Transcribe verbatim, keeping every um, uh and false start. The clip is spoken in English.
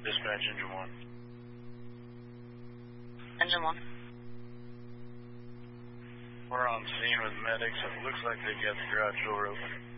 Dispatch engine one. Engine one. We're on scene with medics. It looks like they got the garage door open.